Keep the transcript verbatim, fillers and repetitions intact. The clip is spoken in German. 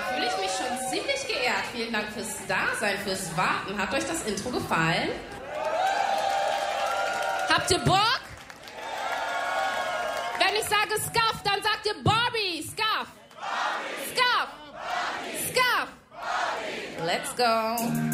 fühle ich mich schon ziemlich geehrt. Vielen Dank fürs Dasein, fürs Warten. Hat euch das Intro gefallen? Habt ihr Bock? Wenn ich sage Scuff, dann sagt ihr Barbie. Scuff. Scuff. Scuff. Let's go.